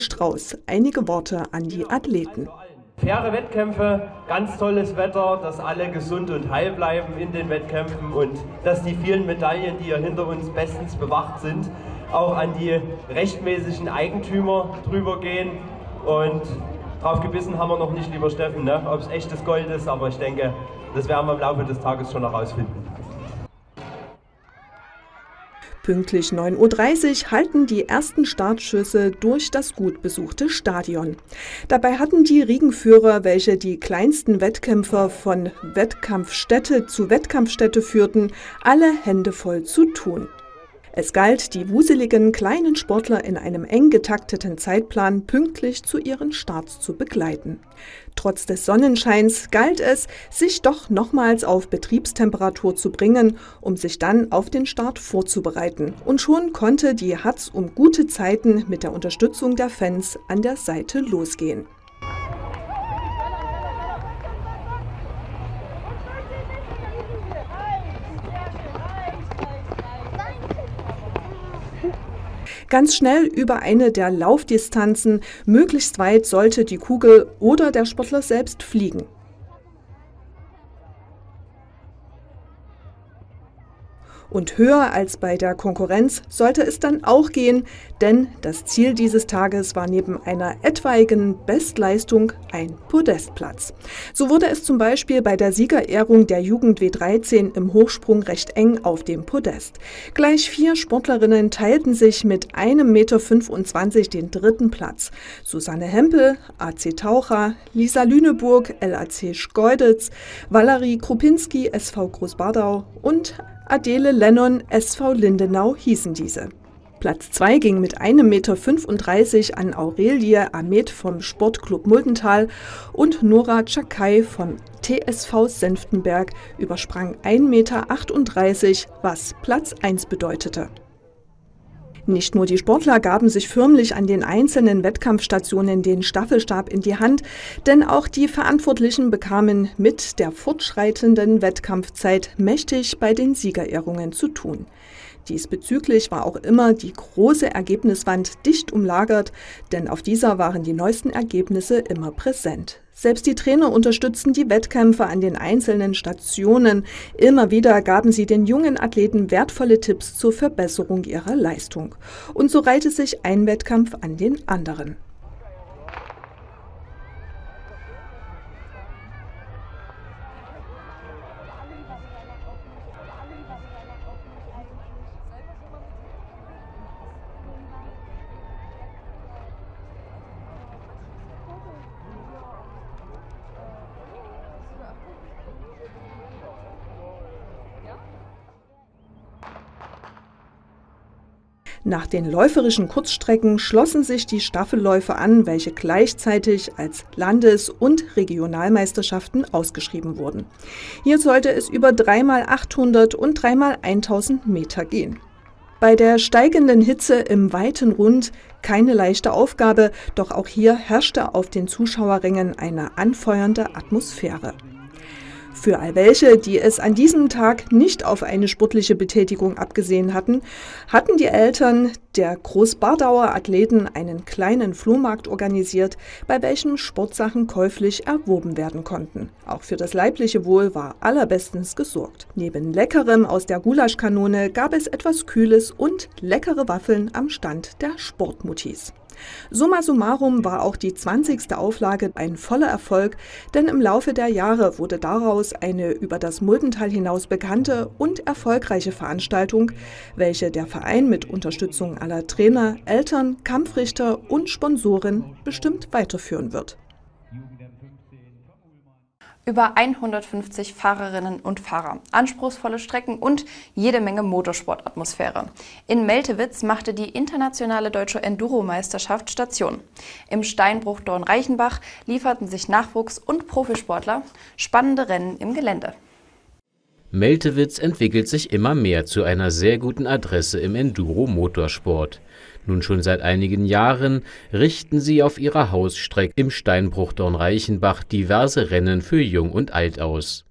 Strauß einige Worte an die Athleten. Faire Wettkämpfe, ganz tolles Wetter, dass alle gesund und heil bleiben in den Wettkämpfen und dass die vielen Medaillen, die hier hinter uns bestens bewacht sind, auch an die rechtmäßigen Eigentümer drüber gehen. Und drauf gebissen haben wir noch nicht, lieber Steffen, ne? Ob es echtes Gold ist, aber ich denke, das werden wir im Laufe des Tages schon herausfinden. Pünktlich 9:30 Uhr halten die ersten Startschüsse durch das gut besuchte Stadion. Dabei hatten die Riegenführer, welche die kleinsten Wettkämpfer von Wettkampfstätte zu Wettkampfstätte führten, alle Hände voll zu tun. Es galt, die wuseligen kleinen Sportler in einem eng getakteten Zeitplan pünktlich zu ihren Starts zu begleiten. Trotz des Sonnenscheins galt es, sich doch nochmals auf Betriebstemperatur zu bringen, um sich dann auf den Start vorzubereiten. Und schon konnte die Hatz um gute Zeiten mit der Unterstützung der Fans an der Seite losgehen. Ganz schnell über eine der Laufdistanzen, möglichst weit sollte die Kugel oder der Sportler selbst fliegen. Und höher als bei der Konkurrenz sollte es dann auch gehen, denn das Ziel dieses Tages war neben einer etwaigen Bestleistung ein Podestplatz. So wurde es zum Beispiel bei der Siegerehrung der Jugend W13 im Hochsprung recht eng auf dem Podest. Gleich 4 Sportlerinnen teilten sich mit 1,25 Meter den dritten Platz. Susanne Hempel, AC Taucher, Lisa Lüneburg, LAC Schkeuditz, Valerie Krupinski, SV Großbardau und Adele Lennon, SV Lindenau hießen diese. Platz 2 ging mit 1,35 Meter an Aurelie Ahmed vom Sportclub Muldental und Nora Chakai vom TSV Senftenberg übersprang 1,38 Meter, was Platz 1 bedeutete. Nicht nur die Sportler gaben sich förmlich an den einzelnen Wettkampfstationen den Staffelstab in die Hand, denn auch die Verantwortlichen bekamen mit der fortschreitenden Wettkampfzeit mächtig bei den Siegerehrungen zu tun. Diesbezüglich war auch immer die große Ergebniswand dicht umlagert, denn auf dieser waren die neuesten Ergebnisse immer präsent. Selbst die Trainer unterstützten die Wettkämpfe an den einzelnen Stationen. Immer wieder gaben sie den jungen Athleten wertvolle Tipps zur Verbesserung ihrer Leistung. Und so reihte sich ein Wettkampf an den anderen. Nach den läuferischen Kurzstrecken schlossen sich die Staffelläufe an, welche gleichzeitig als Landes- und Regionalmeisterschaften ausgeschrieben wurden. Hier sollte es über 3x800 und 3x1000 Meter gehen. Bei der steigenden Hitze im weiten Rund keine leichte Aufgabe, doch auch hier herrschte auf den Zuschauerrängen eine anfeuernde Atmosphäre. Für all welche, die es an diesem Tag nicht auf eine sportliche Betätigung abgesehen hatten, hatten die Eltern der Großbardauer Athleten einen kleinen Flohmarkt organisiert, bei welchem Sportsachen käuflich erworben werden konnten. Auch für das leibliche Wohl war allerbestens gesorgt. Neben Leckerem aus der Gulaschkanone gab es etwas Kühles und leckere Waffeln am Stand der Sportmutis. Summa summarum war auch die 20. Auflage ein voller Erfolg, denn im Laufe der Jahre wurde daraus eine über das Muldental hinaus bekannte und erfolgreiche Veranstaltung, welche der Verein mit Unterstützung aller Trainer, Eltern, Kampfrichter und Sponsoren bestimmt weiterführen wird. Über 150 Fahrerinnen und Fahrer, anspruchsvolle Strecken und jede Menge Motorsportatmosphäre. In Meltewitz machte die internationale deutsche Enduro-Meisterschaft Station. Im Steinbruch Dornreichenbach lieferten sich Nachwuchs- und Profisportler spannende Rennen im Gelände. Meltewitz entwickelt sich immer mehr zu einer sehr guten Adresse im Enduro-Motorsport. Nun schon seit einigen Jahren richten sie auf ihrer Hausstrecke im Steinbruch Dornreichenbach diverse Rennen für Jung und Alt aus.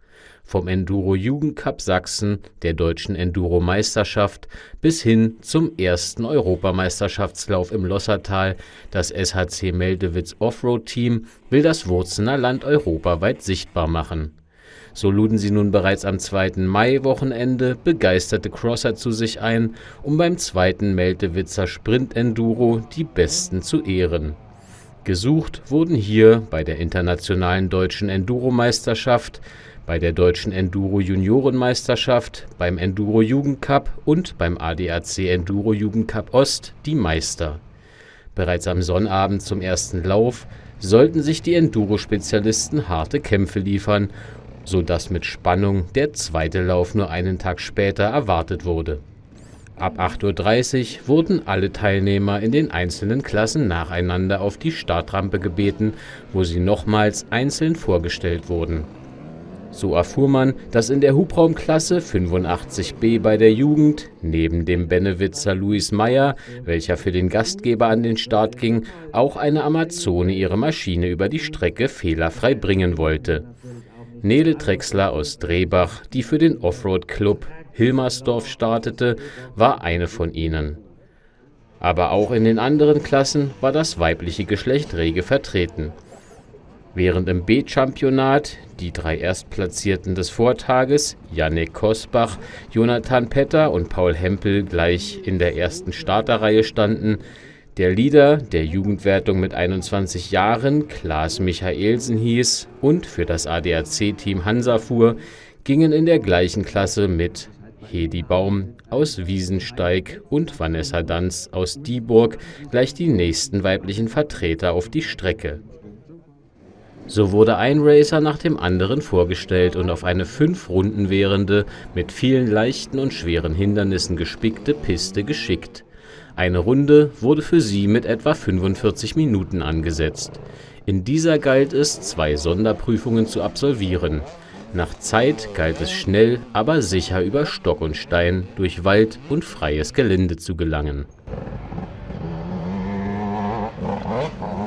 Vom Enduro-Jugendcup Sachsen, der Deutschen Enduro-Meisterschaft bis hin zum ersten Europameisterschaftslauf im Lossertal. Das SHC Meldewitz Offroad-Team will das Wurzener Land europaweit sichtbar machen. So luden sie nun bereits am 2. Mai-Wochenende begeisterte Crosser zu sich ein, um beim 2. Meldewitzer Sprint-Enduro die Besten zu ehren. Gesucht wurden hier bei der Internationalen Deutschen Enduro-Meisterschaft, bei der Deutschen Enduro-Juniorenmeisterschaft, beim Enduro-Jugendcup und beim ADAC Enduro-Jugendcup Ost die Meister. Bereits am Sonnabend zum ersten Lauf sollten sich die Enduro-Spezialisten harte Kämpfe liefern, sodass mit Spannung der zweite Lauf nur einen Tag später erwartet wurde. Ab 8:30 Uhr wurden alle Teilnehmer in den einzelnen Klassen nacheinander auf die Startrampe gebeten, wo sie nochmals einzeln vorgestellt wurden. So erfuhr man, dass in der Hubraumklasse 85B bei der Jugend neben dem Bennewitzer Luis Meyer, welcher für den Gastgeber an den Start ging, auch eine Amazone ihre Maschine über die Strecke fehlerfrei bringen wollte. Nele Drechsler aus Drehbach, die für den Offroad-Club Hilmersdorf startete, war eine von ihnen. Aber auch in den anderen Klassen war das weibliche Geschlecht rege vertreten. Während im B-Championat die 3 Erstplatzierten des Vortages, Jannik Kosbach, Jonathan Petter und Paul Hempel, gleich in der ersten Starterreihe standen, der Leader der Jugendwertung mit 21 Jahren, Klaas Michaelsen hieß und für das ADAC-Team Hansa fuhr, gingen in der gleichen Klasse mit Hedi Baum aus Wiesensteig und Vanessa Danz aus Dieburg gleich die nächsten weiblichen Vertreter auf die Strecke. So wurde ein Racer nach dem anderen vorgestellt und auf eine 5 Runden währende, mit vielen leichten und schweren Hindernissen gespickte Piste geschickt. Eine Runde wurde für sie mit etwa 45 Minuten angesetzt. In dieser galt es, 2 Sonderprüfungen zu absolvieren. Nach Zeit galt es schnell, aber sicher über Stock und Stein durch Wald und freies Gelände zu gelangen.